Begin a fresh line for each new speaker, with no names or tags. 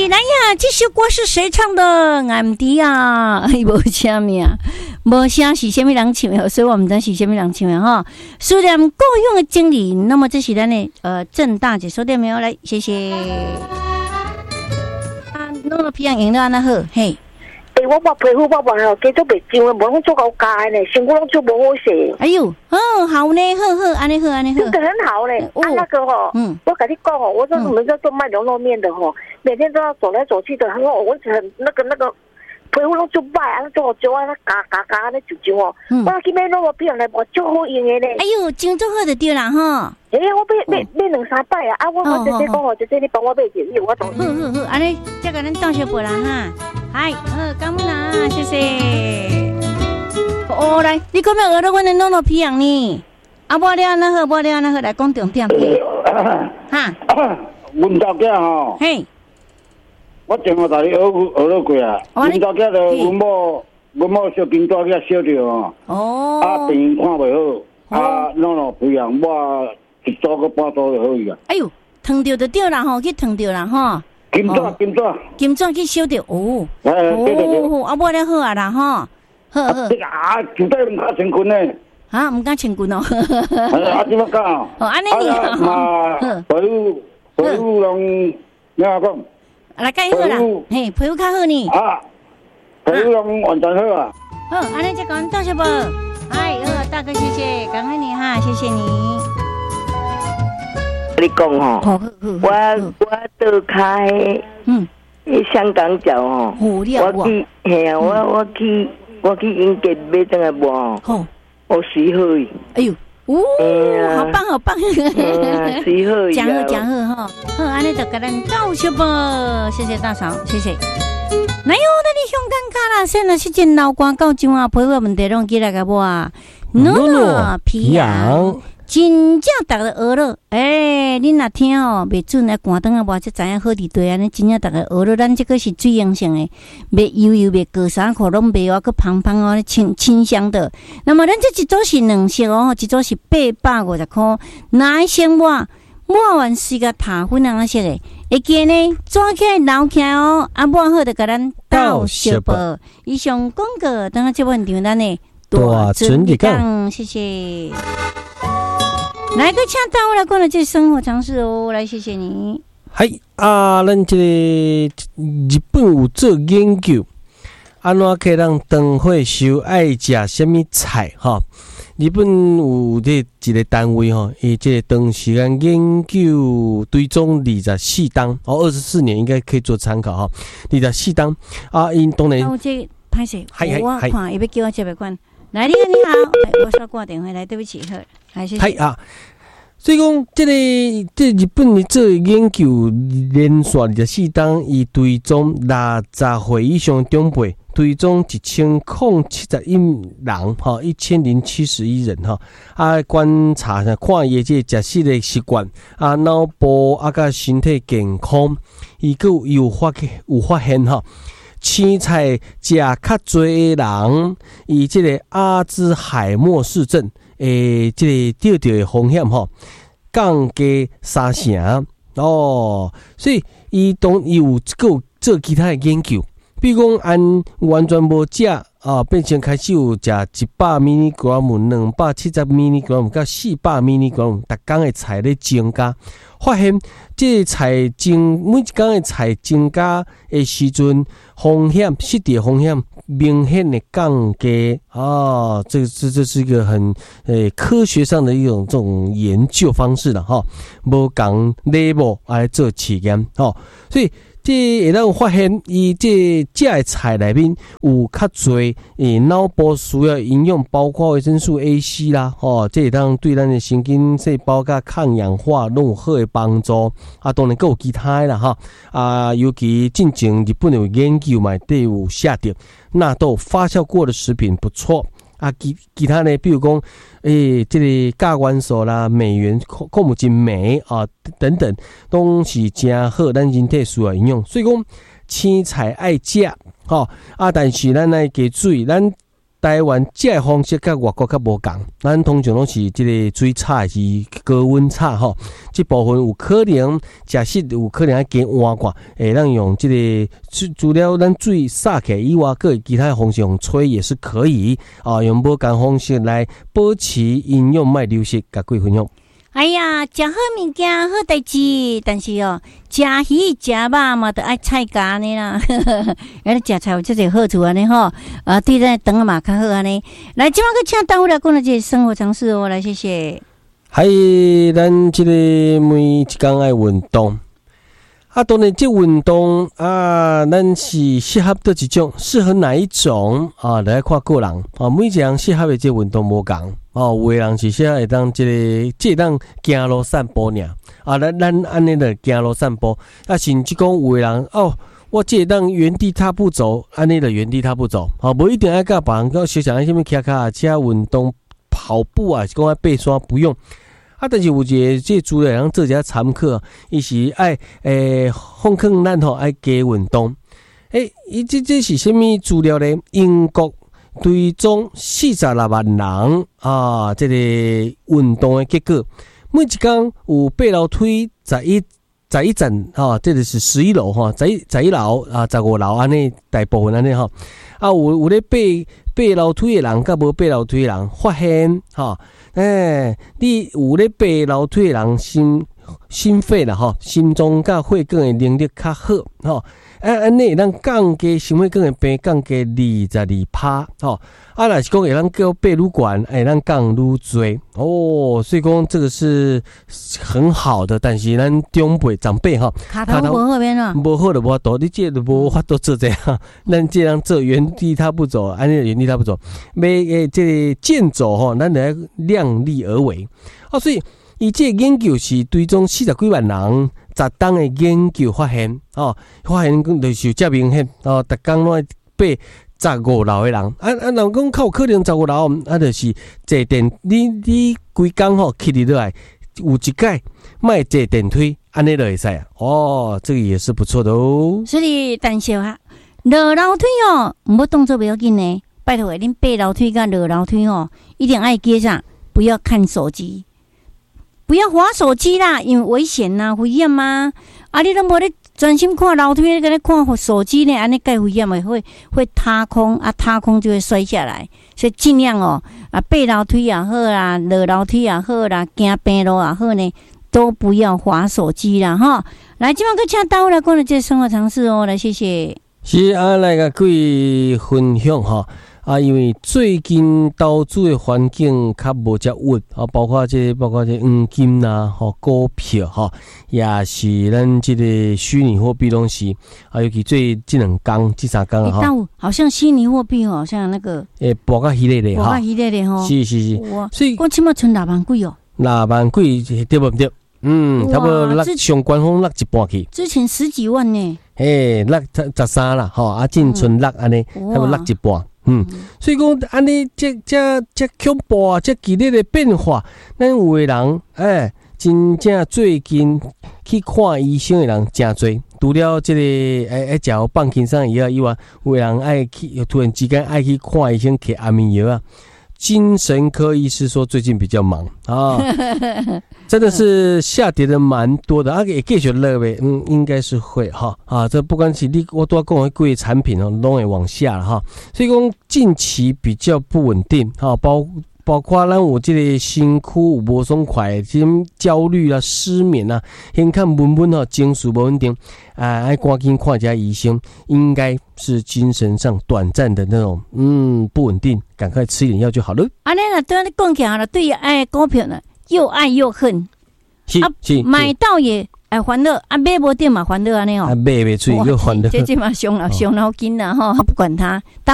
来呀，这首歌是谁唱的？俺弟啊，无啥名，无啥是什么人唱的，所以我们知是什么人唱的哈。数量够用的经理，那么这是咱的郑大姐说对没有？来，谢谢。弄了皮样赢了安那好，嘿。
我皮肤我哦，继续袂上啊，无拢做到假的呢，身躯拢做无好势。
哎呦，好呢，好，安尼好，
真的很好嘞。那个我跟你讲我说我们在做卖牛肉面的每天都要走来走去的，很好，我很那个皮肤拢做歹啊，做好啊，那嘎那就我去买那个片来，我就好用的呢。
哎呦，真做好就对啦哈。
我买2-3摆啊，我直接讲姐姐你帮我买一件，我懂。
好，安尼再给咱倒小杯啦哈。嗨，感恩啦，谢谢。来，你讲要学到阮的弄皮样呢？无了那好，来讲重点去。哈，
阮家囝
嘿，
我前后带你学了过啊。阮家囝就阮某小金大囝烧着病看袂好，弄皮样，我一组个半组就好去啊。
哎呦，烫着就对啦去烫着啦金纸去烧着对，无了好啊啦好。
绝对唔敢穿裙呢。
唔敢穿裙哦。
怎么讲？
安尼你
皮肤拢怎讲？
来介好啦，嘿，皮肤较好呢。
皮肤拢完全好啊。
好，安尼再讲多谢不？大哥，谢谢，感恩你哈，谢谢你。
你讲我倒开香港脚我去我去英格买登来无我洗好伊。
哎呦，好棒！
洗好伊，
讲好好，安尼就给咱到谢啵，谢谢大嫂，谢谢。哪有那你香港卡啦？现在是真老光到怎啊？陪我问题拢记来个无啊？诺皮羊。真正大家学了，恁若听袂准来关灯啊，无就知影好伫对安尼。真正大家学了，咱这个是最用性的，袂油袂过衫裤拢袂话，佮胖胖清香的。那么咱这一组是2色一组是850块，拿先抹完时个塔粉红色的，会记呢抓起来捞起来抹好就甲咱倒小包。以上广告，等下这问题咱呢大准你讲，谢谢。来个请到我来讲了这生活常识来谢谢你。
嗨咱这个日本有做研究，安怎可以让长岁寿爱食什么菜日本有这一个单位伊这个长时间研究追踪24档24年应该可以做参考24档因当然
我这拍摄我看伊要叫我接别关来，你好，我稍挂电话来，对不起，好，谢谢。
所以讲，这日本的做研究，连续24档，伊追踪60岁以上长辈，追踪1071人1071人观察看伊这食食的习惯脑部甲身体健康，伊有发现青菜食较多的人，伊这个阿兹海默氏症这个得的风险降低3成所以伊有做其他的研究，比如讲按完全无食变成开始有食100 mg、270 mg 到400 mg 逐天的菜咧增加，发现这个菜每一天的菜增加的时阵，风险失智风险明显的降低这是一个很科学上的一种这种研究方式了无共 level 来做试验所以这会让发现，伊这的菜里面有较多脑部需要营养，包括维生素 A、C 啦，这会当对咱的神经细胞甲抗氧化拢有好的帮助。当然还有其他的啦尤其进前日本有研究嘛，都有写着纳豆发酵过的食品不错。其他呢，比如讲，这个亚元素啦、镁元、矿物质镁等等，都是真好，咱人体需要营养。所以讲，青菜爱食但是咱爱加水，咱台湾这方式甲外国较无共，咱通常拢是这个水炒是高温炒吼，这部分有可能食食有可能要加换挂，咱用这个除了咱水洒起来以外，各其他方式用吹也是可以啊，用无共方式来保持营养卖流失，甲各位分享。
哎呀，食好物件好代志，但是哦，食鱼食肉嘛，都爱菜咖呢啦。哎，食菜有这个好处安尼吼，对咱肠嘛较好安尼。来，今晚个请大夫来讲了这生活常识哦，来谢谢。
还咱这个每一天爱运动，当然这运动咱是适合的一种，适合哪一种来看个人每一人适合的这运动无共。有的人是适合会当这当行路散步尔咱安尼的行路散步甚至讲有的人我这当原地踏步走，安尼的原地踏步走无一定要甲别人到小小什么骑脚车运动跑步是讲爬山不用但是有一个这资料人做一下参考，伊是爱奉劝咱爱加运动伊这是什么资料呢？英国追踪46万人这个运动的结果，每一天有爬楼梯11层这就是11楼11楼15楼安尼，大部分安尼有咧爬楼梯的人甲无爬楼梯的人发现你有咧爬楼梯的人心肺啦心脏甲血管的能力较好安尼咱降低心血管的病降低22%若是讲会咱叫爬愈悬咱降愈多所以讲这个是很好的，但是咱长辈脚
头无好边
无好就无法度，你这就无法度做这样咱这样做原地踏步走，安尼原地踏步走这个健走咱来量力而为所以伊这个研究是追踪40几万人10天的研究发现发现就是这明显逐天拢爬15楼的人人讲较有可能15楼就是坐电你规工起入来有一届莫坐电梯安尼就会使这个也是不错的
所以但是落楼梯唔好动作不要紧呢，拜托恁爬楼梯甲落楼梯一定爱记上，不要看手机。不要滑手机啦，因为危险呐，危险嘛。你都无咧专心看楼梯，跟咧看手机呢，安尼介危险的，会塌空塌空就会摔下来。所以尽量爬楼梯也好啦，落楼梯也好啦，行平路也好呢，都不要滑手机啦哈。来，今晚个请大家来讲的这生活常识来谢谢。
是来个各位分享因为最近投资的环境较无遮稳包括这黄金啦股票也是咱这个虚拟货币拢是尤其这2天这3天
好像虚拟货币像那个
博较稀咧是
所以我起码存6万几
6万几对不对？差不多上官方落一半去，
之前10几万呢
落13啦净存落安尼差不多落一半所以讲安尼这恐怖这剧烈的变化，咱有的人真正最近去看医生的人真多，除了这个食放轻松药以外，有的人爱去突然之间爱去看医生摕安眠药精神科医师说最近比较忙真的是下跌的蛮多的也继续落呗应该是会这不管是我都要讲的贵产品都会往下了所以讲近期比较不稳定包括咱有这个身躯有无爽快这种焦虑失眠先看闷情绪不稳定要赶紧看一下医生，应该是精神上短暂的那种不稳定，赶快吃一点药就好了。
安尼啦，对你讲起来了，对股票呢又爱又恨，
是
买到也烦恼买无到嘛烦恼安尼
买不出又烦恼，
这嘛伤脑筋啦不管它。